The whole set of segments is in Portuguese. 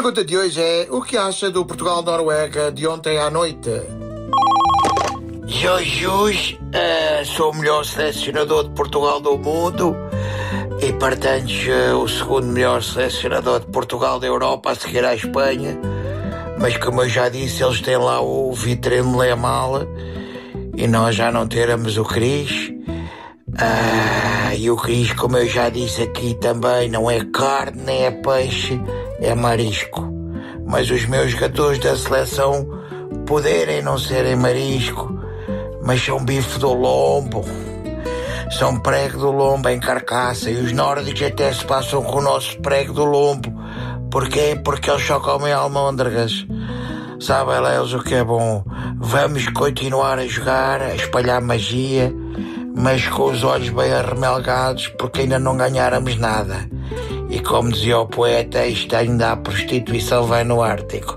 pergunta de hoje é: o que acha do Portugal-Noruega de ontem à noite? Jesus, sou o melhor selecionador de Portugal do mundo e, portanto, o segundo melhor selecionador de Portugal da Europa, a seguir à Espanha. Mas, como eu já disse, eles têm lá o Vitrine Lemal e nós já não teremos o Cris. E o Cris, como eu já disse aqui também, não é carne, nem é peixe, é marisco. Mas os meus jogadores da seleção poderem não serem marisco, mas são bife do lombo, são prego do lombo em carcaça, e os nórdicos até se passam com o nosso prego do lombo. Porquê? Porque eles só comem almôndegas. Sabem lá eles o que é bom. Vamos continuar a jogar, a espalhar magia, mas com os olhos bem arremelgados, porque ainda não ganháramos nada. E como dizia o poeta, isto ainda a prostituição vai no Ártico.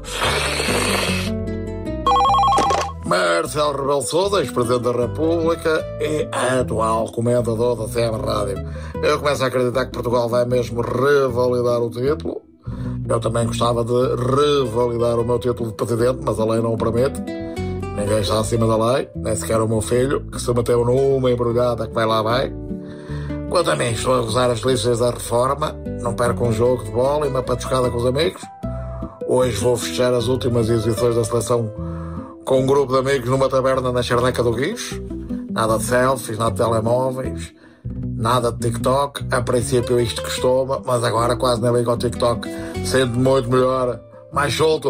Marcelo Rebelo de Sousa, ex-presidente da República e atual comentador da CM Rádio. Eu começo a acreditar que Portugal vai mesmo revalidar o título. Eu também gostava de revalidar o meu título de presidente, mas a lei não o permite. Ninguém está acima da lei, nem sequer o meu filho, que se meteu numa embrulhada que vai lá vai. Quanto a mim, estou a gozar as listas da reforma, não perco um jogo de bola e uma patuscada com os amigos. Hoje vou fechar as últimas exibições da seleção com um grupo de amigos numa taberna na Charneca do Guincho. Nada de selfies, nada de telemóveis, nada de TikTok. A princípio isto costuma, mas agora quase nem ligo ao TikTok, sendo muito melhor, mais solto.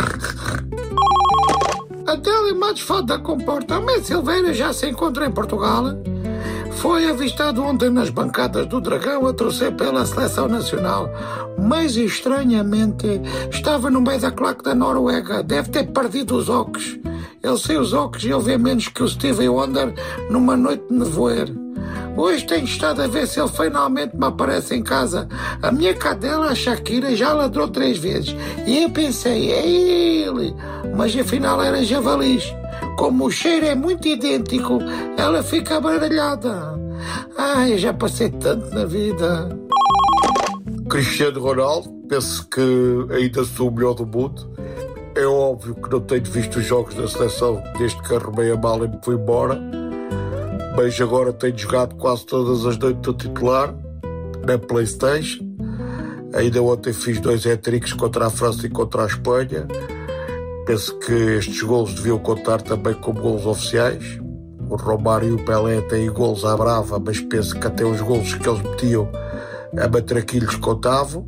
A Telematch Foto da Comporta, Messi Silveira já se encontra em Portugal. Foi avistado ontem nas bancadas do Dragão a torcer pela seleção nacional, mas estranhamente estava no meio da claque da Noruega. Deve ter perdido os óculos. Ele sem os óculos e ele vê menos que o Stevie Wonder numa noite de nevoeiro. Hoje tenho estado a ver se ele finalmente me aparece em casa. A minha cadela, a Shakira, já ladrou 3 vezes. E eu pensei, é ele. Mas afinal era javalis. Como o cheiro é muito idêntico, ela fica baralhada. Ai, já passei tanto na vida. Cristiano Ronaldo, penso que ainda sou o melhor do mundo. É óbvio que não tenho visto os jogos da seleção desde que arrumei a mala e me fui embora. Mas agora tenho jogado quase todas as noites do titular na PlayStation. Ainda ontem fiz 2 hat-tricks contra a França e contra a Espanha. Penso que estes golos deviam contar também como golos oficiais. O Romário e o Pelé têm golos à brava, mas penso que até os golos que eles metiam a matraquilhos contavam.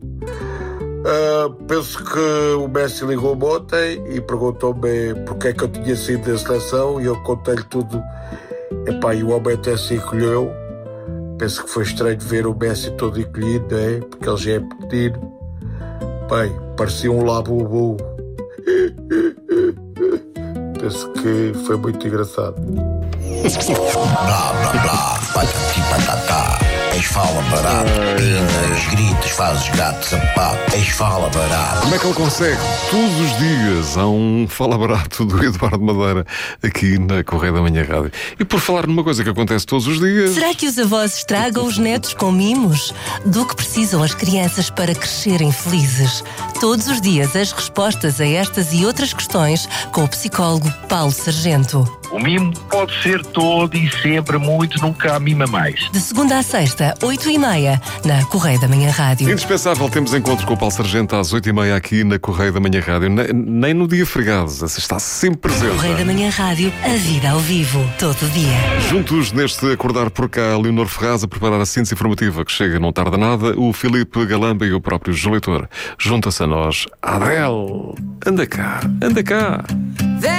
Penso que o Messi ligou-me ontem e perguntou-me porque é que eu tinha saído da seleção e eu contei-lhe tudo. Epá, e o homem até se encolheu. Penso que foi estranho ver o Messi todo encolhido, não é? Porque ele já é pequenino. Bem, parecia um labubu. Penso que foi muito engraçado. Blá, blá, blá, patati patatá. Eis fala barato, pinas, gritos, fazes gato, sapato. Eis fala barato. Como é que ele consegue? Todos os dias há um Fala Barato do Eduardo Madeira aqui na Correia da Manhã Rádio. E por falar numa coisa que acontece todos os dias... Será que os avós estragam os netos com mimos? Do que precisam as crianças para crescerem felizes? Todos os dias as respostas a estas e outras questões com o psicólogo Paulo Sargento. O mimo pode ser todo e sempre muito, nunca há mima mais. De segunda à sexta, 8h30, na Correia da Manhã Rádio. Indispensável, temos encontro com o Paulo Sargento às 8h30 aqui na Correia da Manhã Rádio. Nem no dia fregado, está sempre presente. Correia da Manhã Rádio, a vida ao vivo, todo dia. Juntos neste Acordar por Cá, Leonor Ferraz a preparar a síntese informativa que chega, não tarda nada, o Filipe Galamba e o próprio Júlio Leitor. Junta-se a nós, Adel. Anda cá, anda cá.